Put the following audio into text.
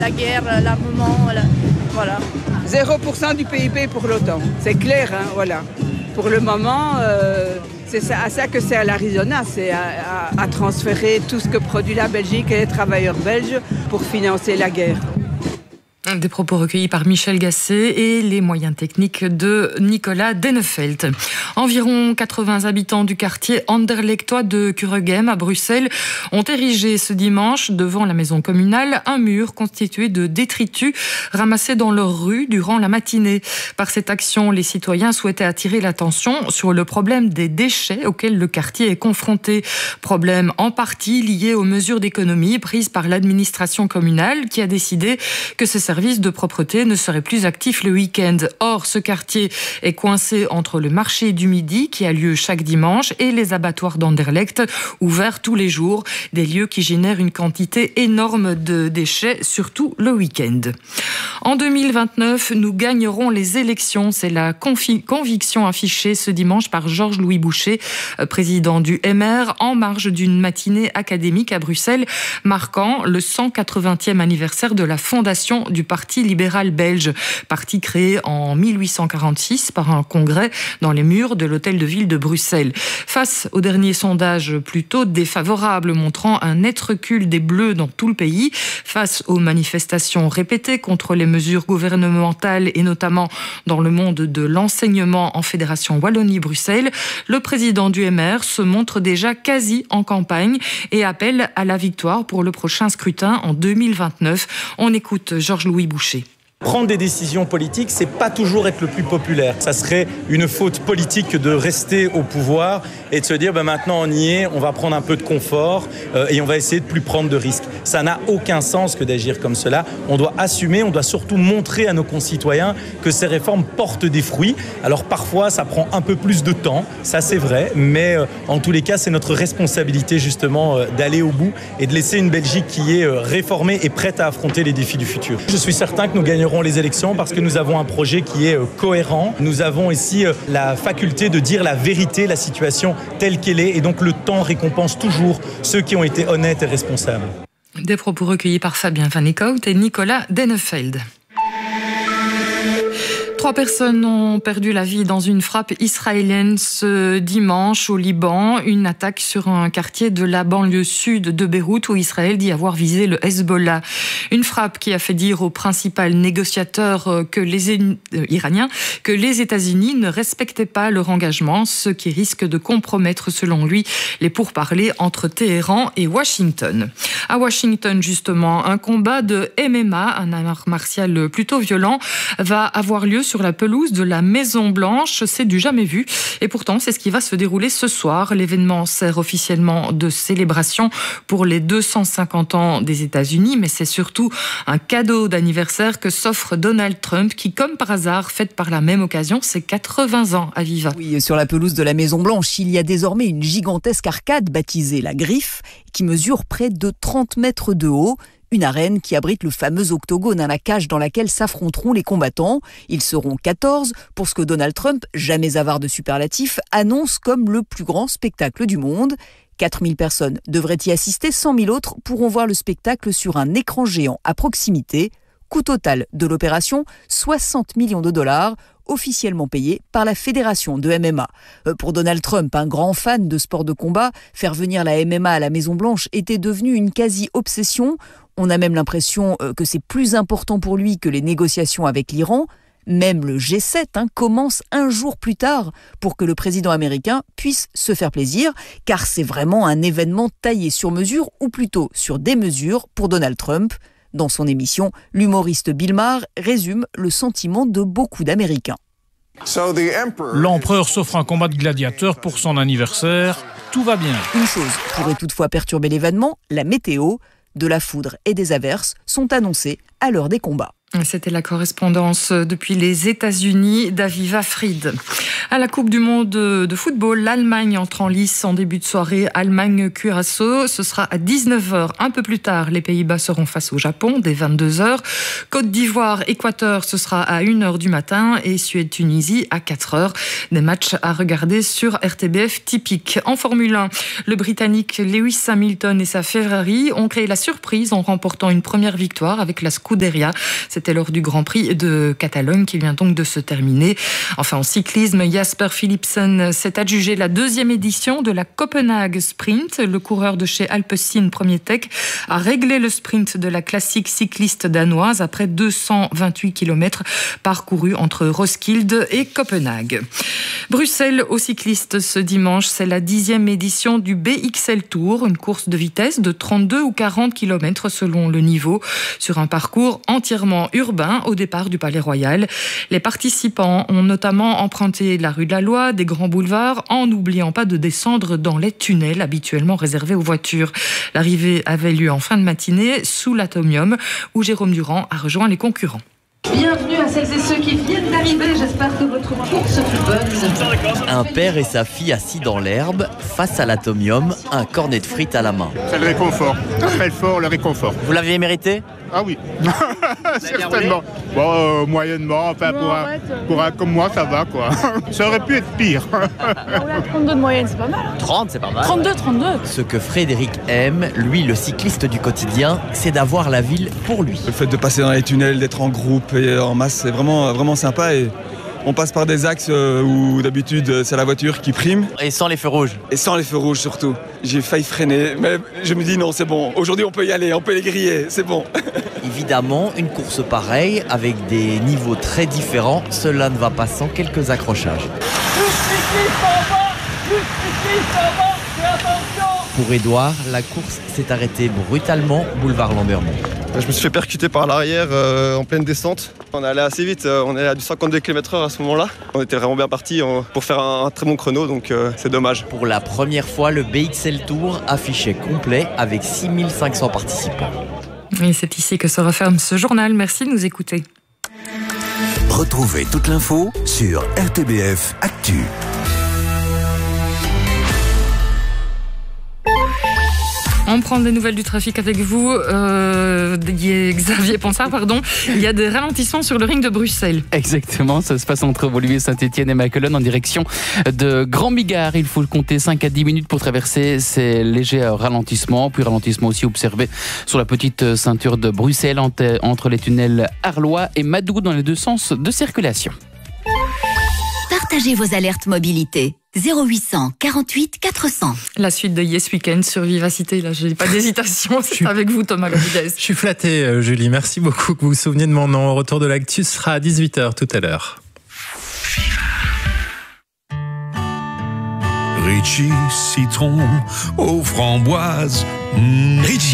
La guerre, l'armement, voilà. 0% du PIB pour l'OTAN, c'est clair, hein, voilà. Pour le moment, c'est à ça que c'est à l'Arizona, c'est à transférer tout ce que produit la Belgique et les travailleurs belges pour financer la guerre. Des propos recueillis par Michel Gasset et les moyens techniques de Nicolas Dennefeld. Environ 80 habitants du quartier Anderlechtois de Kuregem à Bruxelles ont érigé ce dimanche devant la maison communale un mur constitué de détritus ramassés dans leur rue durant la matinée. Par cette action, les citoyens souhaitaient attirer l'attention sur le problème des déchets auquel le quartier est confronté. Problème en partie lié aux mesures d'économie prises par l'administration communale qui a décidé que ce service de propreté ne serait plus actif le week-end. Or, ce quartier est coincé entre le marché du midi qui a lieu chaque dimanche et les abattoirs d'Anderlecht ouverts tous les jours, des lieux qui génèrent une quantité énorme de déchets, surtout le week-end. En 2029, nous gagnerons les élections. C'est la conviction affichée ce dimanche par Georges-Louis Boucher, président du MR, en marge d'une matinée académique à Bruxelles, marquant le 180e anniversaire de la fondation du Parti libéral belge, parti créé en 1846 par un congrès dans les murs de l'hôtel de ville de Bruxelles. Face au dernier sondage plutôt défavorable montrant un net recul des Bleus dans tout le pays, face aux manifestations répétées contre les mesures gouvernementales et notamment dans le monde de l'enseignement en Fédération Wallonie-Bruxelles, le président du MR se montre déjà quasi en campagne et appelle à la victoire pour le prochain scrutin en 2029. On écoute Georges-Louis Boucher. Prendre des décisions politiques, c'est pas toujours être le plus populaire. Ça serait une faute politique de rester au pouvoir et de se dire maintenant on y est, on va prendre un peu de confort et on va essayer de plus prendre de risques. Ça n'a aucun sens que d'agir comme cela. On doit assumer, on doit surtout montrer à nos concitoyens que ces réformes portent des fruits. Alors parfois ça prend un peu plus de temps, ça c'est vrai, mais en tous les cas c'est notre responsabilité justement d'aller au bout et de laisser une Belgique qui est réformée et prête à affronter les défis du futur. Je suis certain que nous gagnerons les élections parce que nous avons un projet qui est cohérent. Nous avons ici la faculté de dire la vérité, la situation telle qu'elle est et donc le temps récompense toujours ceux qui ont été honnêtes et responsables. Des propos recueillis par Fabien Van Eekhout et Nicolas Dennefeld. 3 personnes ont perdu la vie dans une frappe israélienne ce dimanche au Liban. Une attaque sur un quartier de la banlieue sud de Beyrouth où Israël dit avoir visé le Hezbollah. Une frappe qui a fait dire au principal négociateur iranien que les États-Unis ne respectaient pas leur engagement, ce qui risque de compromettre selon lui les pourparlers entre Téhéran et Washington. À Washington justement, un combat de MMA, un art martial plutôt violent, va avoir lieu sur la pelouse de la Maison-Blanche. C'est du jamais vu. Et pourtant, c'est ce qui va se dérouler ce soir. L'événement sert officiellement de célébration pour les 250 ans des États-Unis, mais c'est surtout un cadeau d'anniversaire que s'offre Donald Trump, qui, comme par hasard, fête par la même occasion ses 80 ans à Viva. Oui, sur la pelouse de la Maison-Blanche, il y a désormais une gigantesque arcade baptisée la Griffe, qui mesure près de 30 mètres de haut. Une arène qui abrite le fameux octogone, la cage dans laquelle s'affronteront les combattants. Ils seront 14 pour ce que Donald Trump, jamais avare de superlatifs, annonce comme le plus grand spectacle du monde. 4000 personnes devraient y assister, 100 000 autres pourront voir le spectacle sur un écran géant à proximité. Coût total de l'opération, 60 millions de dollars, officiellement payé par la fédération de MMA. Pour Donald Trump, un grand fan de sport de combat, faire venir la MMA à la Maison-Blanche était devenu une quasi-obsession. On a même l'impression que c'est plus important pour lui que les négociations avec l'Iran. Même le G7 commence un jour plus tard pour que le président américain puisse se faire plaisir, car c'est vraiment un événement taillé sur mesure, ou plutôt sur des mesures pour Donald Trump. Dans son émission, l'humoriste Bill Maher résume le sentiment de beaucoup d'Américains. L'empereur s'offre un combat de gladiateurs pour son anniversaire. Tout va bien. Une chose pourrait toutefois perturber l'événement, la météo. De la foudre et des averses sont annoncées à l'heure des combats. C'était la correspondance depuis les États-Unis d'Aviva Fried. À la Coupe du Monde de football, l'Allemagne entre en lice en début de soirée. Allemagne-Curaçao, ce sera à 19h. Un peu plus tard, les Pays-Bas seront face au Japon dès 22h. Côte d'Ivoire-Équateur, ce sera à 1h du matin. Et Suède-Tunisie à 4h. Des matchs à regarder sur RTBF typique. En Formule 1, le Britannique Lewis Hamilton et sa Ferrari ont créé la surprise en remportant une première victoire avec la Scuderia. C'était lors du Grand Prix de Catalogne qui vient donc de se terminer. Enfin, en cyclisme, Jasper Philipsen s'est adjugé la 2e édition de la Copenhague Sprint. Le coureur de chez Alpecin Premier Tech a réglé le sprint de la classique cycliste danoise après 228 km parcourus entre Roskilde et Copenhague. Bruxelles aux cyclistes ce dimanche, c'est la 10e édition du BXL Tour, une course de vitesse de 32 ou 40 km selon le niveau, sur un parcours entièrement urbain au départ du Palais Royal. Les participants ont notamment emprunté la rue de la Loi, des grands boulevards, en n'oubliant pas de descendre dans les tunnels habituellement réservés aux voitures. L'arrivée avait lieu en fin de matinée sous l'Atomium, où Jérôme Durand a rejoint les concurrents. Bienvenue à celles et ceux qui viennent d'arriver, j'espère que votre course fut bonne. Un père et sa fille assis dans l'herbe, face à l'Atomium, un cornet de frites à la main. C'est le réconfort, après le fort, le réconfort. Vous l'aviez mérité ? Ah oui, certainement. Bon, moyennement, enfin pour un comme moi, ça va quoi. Ça aurait pu être pire. On a 32 de moyenne, c'est pas mal. 30, c'est pas mal. 32. Ce que Frédéric aime, lui le cycliste du quotidien, c'est d'avoir la ville pour lui. Le fait de passer dans les tunnels, d'être en groupe et en masse, c'est vraiment sympa. Et on passe par des axes où d'habitude c'est la voiture qui prime. Et sans les feux rouges. Et sans les feux rouges surtout. J'ai failli freiner, mais je me dis non, c'est bon. Aujourd'hui on peut y aller, on peut les griller, c'est bon. Évidemment, une course pareille, avec des niveaux très différents, cela ne va pas sans quelques accrochages. Pour Édouard, la course s'est arrêtée brutalement, boulevard Lambermont. Je me suis fait percuter par l'arrière en pleine descente. On est allé assez vite, on est à du 52 km/h à ce moment-là. On était vraiment bien parti pour faire un très bon chrono, donc c'est dommage. Pour la première fois, le BXL Tour affichait complet avec 6500 participants. Et c'est ici que se referme ce journal. Merci de nous écouter. Retrouvez toute l'info sur RTBF Actu. On prend des nouvelles du trafic avec vous, Xavier Ponsard, pardon. Il y a des ralentissements sur le ring de Bruxelles. Exactement, ça se passe entre Woluwe, Saint-Etienne et Mechelen en direction de Grand Bigard. Il faut compter 5 à 10 minutes pour traverser ces légers ralentissements. Puis ralentissement aussi observé sur la petite ceinture de Bruxelles entre les tunnels Arlois et Madou dans les deux sens de circulation. Partagez vos alertes mobilité. 0800 48 400. La suite de Yes Weekend sur Vivacité. Là, j'ai pas d'hésitation. C'est avec vous, Thomas Rodriguez. Je suis flatté, Julie. Merci beaucoup que vous vous souveniez de mon nom. Au retour de l'actu sera à 18h tout à l'heure. Ritchie, citron aux framboises. Ritchie.